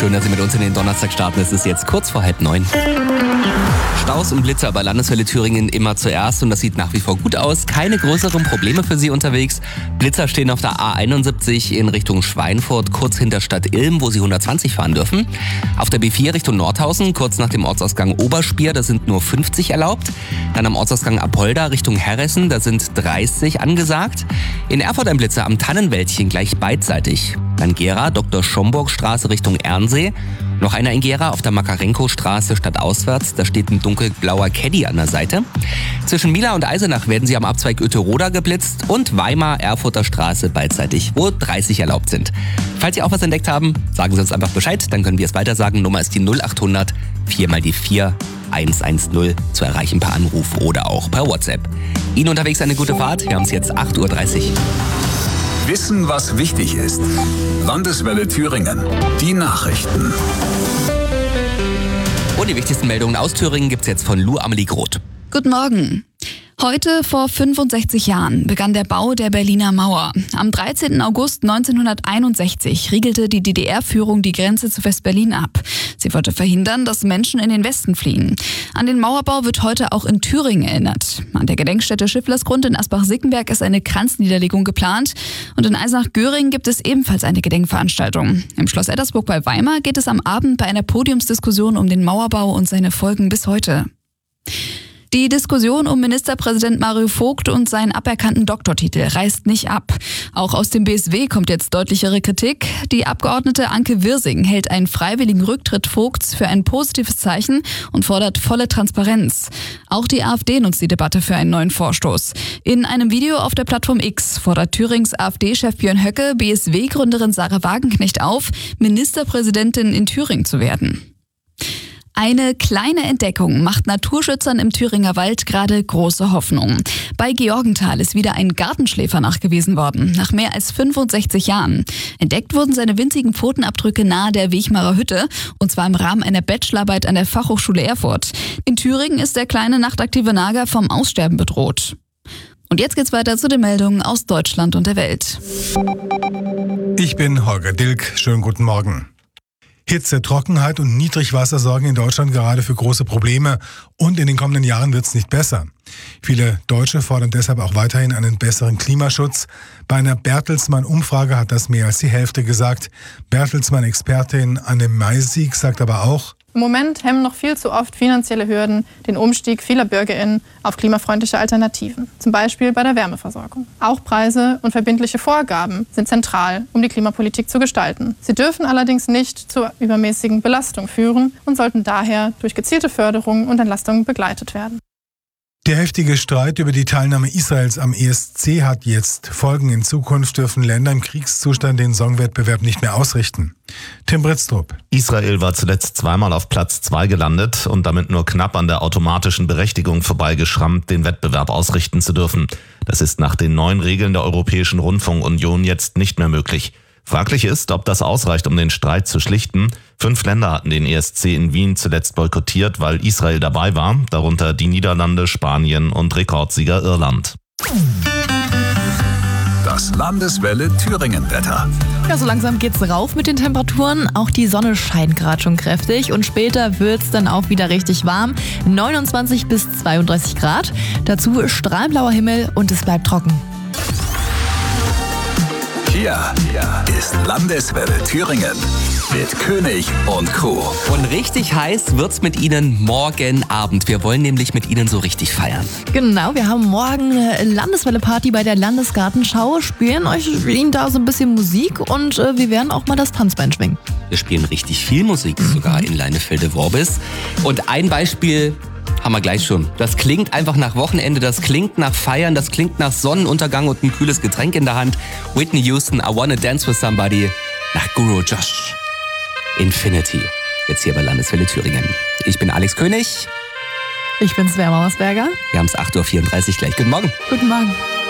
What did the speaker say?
Schön, dass Sie mit uns in den Donnerstag starten. Es ist jetzt kurz vor 8:30. Staus und Blitzer bei Landeswelle Thüringen immer zuerst und das sieht nach wie vor gut aus. Keine größeren Probleme für Sie unterwegs. Blitzer stehen auf der A71 in Richtung Schweinfurt, kurz hinter Stadt Ilm, wo Sie 120 fahren dürfen. Auf der B4 Richtung Nordhausen, kurz nach dem Ortsausgang Oberspier, da sind nur 50 erlaubt. Dann am Ortsausgang Apolda Richtung Herressen, da sind 30 angesagt. In Erfurt ein Blitzer am Tannenwäldchen gleich beidseitig. Dann Gera, Dr. Schomburg-Straße Richtung Ernsee. Noch einer in Gera auf der Makarenko-Straße stadtauswärts. Da steht ein dunkelblauer Caddy an der Seite. Zwischen Mila und Eisenach werden Sie am Abzweig Ueterode geblitzt und Weimar-Erfurter Straße beidseitig, wo 30 erlaubt sind. Falls Sie auch was entdeckt haben, sagen Sie uns einfach Bescheid, dann können wir es weiter sagen. Nummer ist die 0800 4x4 110 zu erreichen per Anruf oder auch per WhatsApp. Ihnen unterwegs eine gute Fahrt. Wir haben es jetzt 8:30 Uhr. Wissen, was wichtig ist. Landeswelle Thüringen. Die Nachrichten. Und die wichtigsten Meldungen aus Thüringen gibt's jetzt von Lou Amelie Groth. Guten Morgen. Heute vor 65 Jahren begann der Bau der Berliner Mauer. Am 13. August 1961 riegelte die DDR-Führung die Grenze zu West-Berlin ab. Sie wollte verhindern, dass Menschen in den Westen fliehen. An den Mauerbau wird heute auch in Thüringen erinnert. An der Gedenkstätte Schifflersgrund in Asbach-Sickenberg ist eine Kranzniederlegung geplant. Und in Eisenach-Göring gibt es ebenfalls eine Gedenkveranstaltung. Im Schloss Eddersburg bei Weimar geht es am Abend bei einer Podiumsdiskussion um den Mauerbau und seine Folgen bis heute. Die Diskussion um Ministerpräsident Mario Vogt und seinen aberkannten Doktortitel reißt nicht ab. Auch aus dem BSW kommt jetzt deutlichere Kritik. Die Abgeordnete Anke Wirsing hält einen freiwilligen Rücktritt Vogts für ein positives Zeichen und fordert volle Transparenz. Auch die AfD nutzt die Debatte für einen neuen Vorstoß. In einem Video auf der Plattform X fordert Thürings AfD-Chef Björn Höcke BSW-Gründerin Sarah Wagenknecht auf, Ministerpräsidentin in Thüringen zu werden. Eine kleine Entdeckung macht Naturschützern im Thüringer Wald gerade große Hoffnung. Bei Georgenthal ist wieder ein Gartenschläfer nachgewiesen worden, nach mehr als 65 Jahren. Entdeckt wurden seine winzigen Pfotenabdrücke nahe der Wechmarer Hütte, und zwar im Rahmen einer Bachelorarbeit an der Fachhochschule Erfurt. In Thüringen ist der kleine nachtaktive Nager vom Aussterben bedroht. Und jetzt geht's weiter zu den Meldungen aus Deutschland und der Welt. Ich bin Holger Dilk. Schönen guten Morgen. Hitze, Trockenheit und Niedrigwasser sorgen in Deutschland gerade für große Probleme und in den kommenden Jahren wird es nicht besser. Viele Deutsche fordern deshalb auch weiterhin einen besseren Klimaschutz. Bei einer Bertelsmann-Umfrage hat das mehr als die Hälfte gesagt. Bertelsmann-Expertin Anne Meisig sagt aber auch: Im Moment hemmen noch viel zu oft finanzielle Hürden den Umstieg vieler BürgerInnen auf klimafreundliche Alternativen, zum Beispiel bei der Wärmeversorgung. Auch Preise und verbindliche Vorgaben sind zentral, um die Klimapolitik zu gestalten. Sie dürfen allerdings nicht zur übermäßigen Belastung führen und sollten daher durch gezielte Förderung und Entlastungen begleitet werden. Der heftige Streit über die Teilnahme Israels am ESC hat jetzt Folgen. In Zukunft dürfen Länder im Kriegszustand den Songwettbewerb nicht mehr ausrichten. Tim Britztrup. Israel war zuletzt zweimal auf Platz 2 gelandet und damit nur knapp an der automatischen Berechtigung vorbeigeschrammt, den Wettbewerb ausrichten zu dürfen. Das ist nach den neuen Regeln der Europäischen Rundfunkunion jetzt nicht mehr möglich. Fraglich ist, ob das ausreicht, um den Streit zu schlichten. 5 Länder hatten den ESC in Wien zuletzt boykottiert, weil Israel dabei war, darunter die Niederlande, Spanien und Rekordsieger Irland. Das Landeswelle Thüringen-Wetter. Ja, so langsam geht's rauf mit den Temperaturen. Auch die Sonne scheint gerade schon kräftig und später wird's dann auch wieder richtig warm. 29 bis 32 Grad. Dazu strahlblauer Himmel und es bleibt trocken. Hier ist Landeswelle Thüringen mit König und Co. Und richtig heiß wird's mit Ihnen morgen Abend. Wir wollen nämlich mit Ihnen so richtig feiern. Genau, wir haben morgen eine Landeswelle-Party bei der Landesgartenschau, spielen Ihnen da so ein bisschen Musik und wir werden auch mal das Tanzbein schwingen. Wir spielen richtig viel Musik, sogar in Leinefelde-Worbis. Und ein Beispiel haben wir gleich schon. Das klingt einfach nach Wochenende, das klingt nach Feiern, das klingt nach Sonnenuntergang und ein kühles Getränk in der Hand. Whitney Houston, I Wanna Dance With Somebody, nach Guru Josh. Infinity, jetzt hier bei Landeswelle Thüringen. Ich bin Alex König. Ich bin Svea Mauersberger. Wir haben es 8:34 Uhr gleich. Guten Morgen. Guten Morgen.